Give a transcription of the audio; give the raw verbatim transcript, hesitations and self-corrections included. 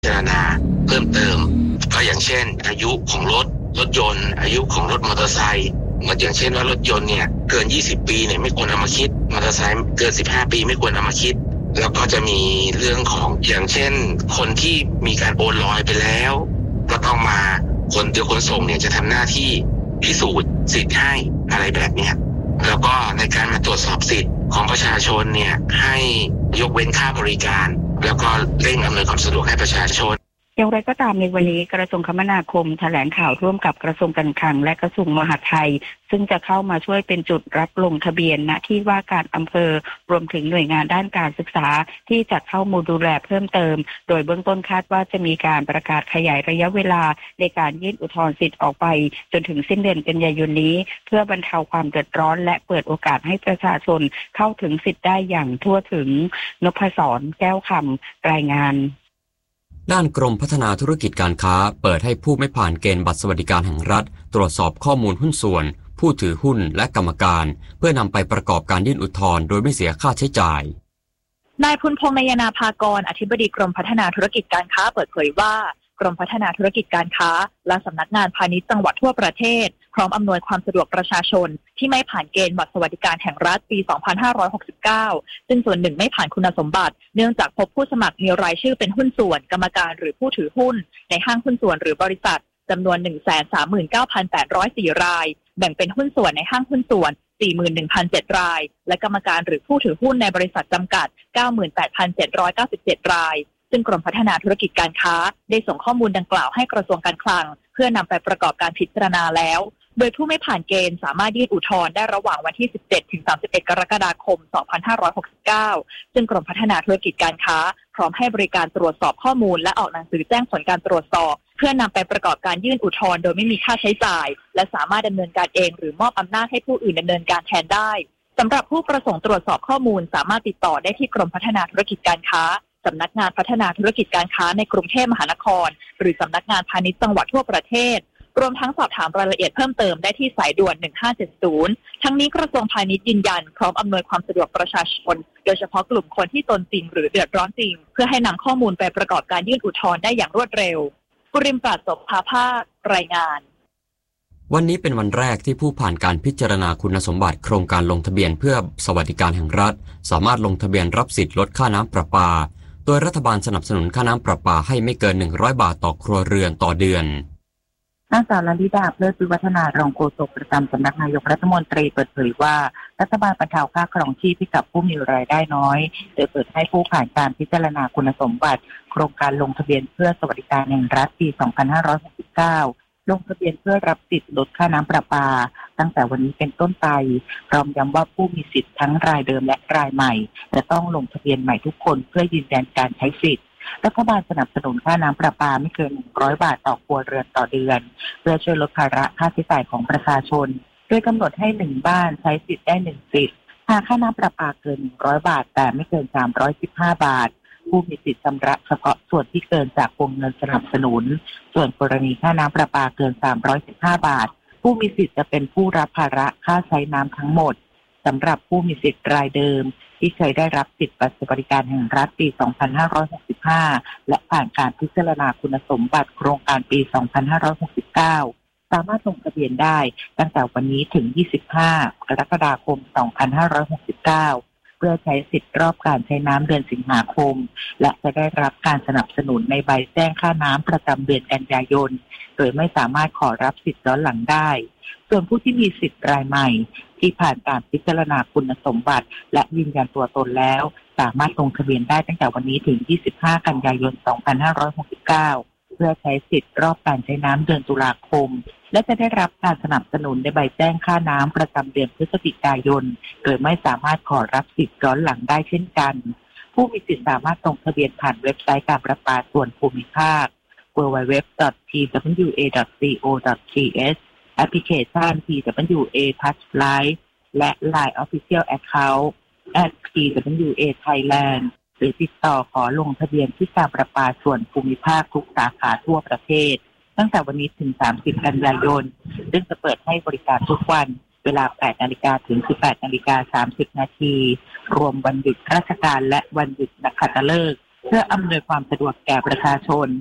จารณาเพิ่มเติมก็อย่างเช่นอายุของรถรถยนต์อายุของรถมอเตอร์ไซค์เหมือนอย่างเช่นว่ารถยนต์เนี่ยเกินยี่สิบปีเนี่ยไม่ควรเอามาคิดมอเตอร์ไซค์เกินสิบห้าปีไม่ควรเอามาคิดแล้วก็จะมีเรื่องของอย่างเช่นคนที่มีการโอนลอยไปแล้วก็ต้องมาคนเดียวขนส่งเนี่ยจะทำหน้าที่พิสูจน์สิทธิ์ให้อะไรแบบนี้แล้วก็ในการมาตรวจสอบสิทธิ์ของประชาชนเนี่ยให้ยกเว้นค่าบริการแล้วก็เร่งอำนวยความสะดวกให้ประชาชนอย่างไรก็ตามในวันนี้กระทรวงคมนาคมแถลงข่าวร่วมกับกระทรวงการคลังและกระทรวงมหาดไทยซึ่งจะเข้ามาช่วยเป็นจุดรับลงทะเบียนณที่ว่าการอำเภอรวมถึงหน่วยงานด้านการศึกษาที่จะเข้ามาดูแลเพิ่มเติมโดยเบื้องต้นคาดว่าจะมีการประกาศขยายระยะเวลาในการยื่นอุทธรณ์สิทธิ์ออกไปจนถึงสิ้นเดือนกันยายนนี้เพื่อบรรเทาความเดือดร้อนและเปิดโอกาสให้ประชาชนเข้าถึงสิทธิ์ได้อย่างทั่วถึงนพศรแก้วคำรายงานด้านกรมพัฒนาธุรกิจการค้าเปิดให้ผู้ไม่ผ่านเกณฑ์บัตรสวัสดิการแห่งรัฐตรวจสอบข้อมูลหุ้นส่วนผู้ถือหุ้นและกรรมการเพื่อนำไปประกอบการยื่นอุทธรณ์โดยไม่เสียค่าใช้จ่ายนายพุนพงษ์นายนาภากรอธิบดีกรมพัฒนาธุรกิจการค้าเปิดเผยว่ากรมพัฒนาธุรกิจการค้าและสำนักงานพาณิชย์จังหวัดทั่วประเทศพร้อมอำนวยความสะดวกประชาชนที่ไม่ผ่านเกณฑ์บัตรสวัสดิการแห่งรัฐปี สองพันห้าร้อยหกสิบเก้า ซึ่งส่วนหนึ่งไม่ผ่านคุณสมบัติเนื่องจากพบผู้สมัครมีรายชื่อเป็นหุ้นส่วนกรรมการหรือผู้ถือหุ้นในห้างหุ้นส่วนหรือบริษัทจำนวน หนึ่งแสนสามหมื่นเก้าพันแปดร้อยสี่ รายแบ่งเป็นหุ้นส่วนในห้างหุ้นส่วน สี่หมื่นหนึ่งพันเจ็ด รายและกรรมการหรือผู้ถือหุ้นในบริษัทจำกัด เก้าหมื่นแปดพันเจ็ดร้อยเก้าสิบเจ็ด รายซึ่งกรมพัฒนาธุรกิจการค้าได้ส่งข้อมูลดังกล่าวให้กระทรวงการคลังเพื่อนำไปประกอบการพิจารณาแล้วโดยผู้ไม่ผ่านเกณฑ์สามารถยื่นอุทธรณ์ได้ระหว่างวันที่ สิบเจ็ดถึงสามสิบเอ็ด กรกฎาคม สองพันห้าร้อยหกสิบเก้า ซึ่งกรมพัฒนาธุรกิจการค้าพร้อมให้บริการตรวจสอบข้อมูลและออกหนังสือแจ้งผลการตรวจสอบเพื่อนำไปประกอบการยื่นอุทธรณ์โดยไม่มีค่าใช้จ่ายและสามารถดำเนินการเองหรือมอบอำนาจให้ผู้อื่นดำเนินการแทนได้สำหรับผู้ประสงค์ตรวจสอบข้อมูลสามารถติดต่อได้ที่กรมพัฒนาธุรกิจการค้าสำนักงานพัฒนาธุรกิจการค้าในกรุงเทพมหานครหรือสำนักงานพาณิชย์จังหวัดทั่วประเทศรวมทั้งสอบถามรายละเอียดเพิ่มเติมได้ที่สายด่วนหนึ่งห้าเจ็ดศูนย์ทั้งนี้กระทรวงพาณิชย์ยืนยันพร้อมอำนวยความสะดวกประชาชนโดยเฉพาะกลุ่มคนที่ตนจริงหรือเดือดร้อนจริงเพื่อให้นำข้อมูลไปประกอบการยื่นอุทธรณ์ได้อย่างรวดเร็วกุริมปราศศพภาภาครายงานวันนี้เป็นวันแรกที่ผู้ผ่านการพิจารณาคุณสมบัติโครงการลงทะเบียนเพื่อสวัสดิการแห่งรัฐสามารถลงทะเบียนรับสิทธิ์ลดค่าน้ำประปาโดยรัฐบาลสนับสนุนค่าน้ำประปาให้ไม่เกินหนึ่งร้อยบาทต่อครัวเรือนต่อเดือนนางสาวลันธิดาเพลิดวิวัฒนารองโฆษกประจำสำนักนายกรัฐมนตรีเปิดเผยว่ารัฐบาลบรรเทาค่าครองชีพให้กับผู้มีรายได้น้อยโดยเปิดให้ผู้ผ่านการพิจารณาคุณสมบัติโครงการลงทะเบียนเพื่อสวัสดิการแห่งรัฐปี สองพันห้าร้อยหกสิบเก้า ลงทะเบียนเพื่อรับสิทธิ์ลดค่าน้ำประปาตั้งแต่วันนี้เป็นต้นไปพร้อมย้ำว่าผู้มีสิทธิ์ทั้งรายเดิมและรายใหม่จะต้องลงทะเบียนใหม่ทุกคนเพื่อยืนยันการใช้สิทธิ์รัฐบาลสนับสนุนค่าน้ำประปาไม่เกินหนึ่งร้อยบาทต่อครัวเรือนต่อเดือนเพื่อช่วยลดภาระค่าใช้จ่ายของประชาชนโดยกำหนดให้หนึ่งบ้านใช้สิทธิ์ได้หนึ่งสิทธิ์หากค่าน้ำประปาเกินหนึ่งร้อยบาทแต่ไม่เกินสามร้อยสิบห้าบาทผู้มีสิทธิ์ชำระเฉพาะส่วนที่เกินจากวงเงินสนับสนุนส่วนกรณีค่าน้ำประปาเกินสามร้อยสิบห้าบาทผู้มีสิทธิ์จะเป็นผู้รับภาระค่าใช้น้ำทั้งหมดสำหรับผู้มีสิทธิ์รายเดิมที่เคยได้รับสิทธิบัตรสวัสดิการแห่งรัฐปี สองพันห้าร้อยหกสิบห้า และผ่านการพิจารณาคุณสมบัติโครงการปี สองพันห้าร้อยหกสิบเก้า สามารถลงทะเบียนได้ตั้งแต่วันนี้ถึง ยี่สิบห้ากรกฎาคม สองพันห้าร้อยหกสิบเก้า เพื่อใช้สิทธิ์รอบการใช้น้ำเดือนสิงหาคมและจะได้รับการสนับสนุนในใบแจ้งค่าน้ำประจำเดือนกันยายนโดยไม่สามารถขอรับสิทธิ์ย้อนหลังได้ส่วนผู้ที่มีสิทธิ์รายใหม่ที่ผ่านการพิจารณาคุณสมบัติและยืนยันตัวตนแล้วสามารถลงทะเบียนได้ตั้งแต่วันนี้ถึง ยี่สิบห้ากันยายน สองพันห้าร้อยหกสิบเก้า เพื่อใช้สิทธิ์รอบการใช้น้ำเดือนตุลาคมและจะได้รับการสนับสนุนในใบแจ้งค่าน้ำประจำเดือนพฤศจิกายนโดยไม่สามารถขอรับสิทธิ์ย้อนหลังได้เช่นกันผู้มีสิทธิ์สามารถลงทะเบียนผ่านเว็บไซต์การประปาส่วนภูมิภาค ดับเบิลยู ดับเบิลยู ดับเบิลยู ดอท ที ดับเบิลยู เอ ดอท ซี โอ ดอท ที เอส แอปพลิเคชัน ที ดับเบิลยู เอ Touch Live และ ไลน์ Official Account แอท ที ดับเบิลยู เอ Thailand หรือติดต่อขอลงทะเบียนที่การประปาส่วนภูมิภาคทุกสาขาทั่วประเทศตั้งแต่วันนี้ถึง สามสิบกันยายนซึ่งจะเปิดให้บริการทุกวันเวลา แปดนาฬิกา ถึง สิบแปดนาฬิกาสามสิบนาทีรวมวันหยุดราชการและวันหยุดนักขัตฤกษ์เพื่ออำนวยความสะดวกแก่ประชาชน